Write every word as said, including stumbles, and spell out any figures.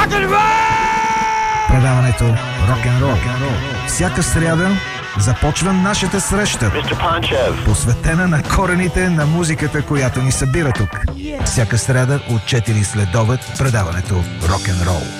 Предаването рок-н-рол. Всяка сряда започва нашата среща, посветена на корените на музиката, която ни събира тук. Всяка сряда от четири след обед предаването рок-н-рол.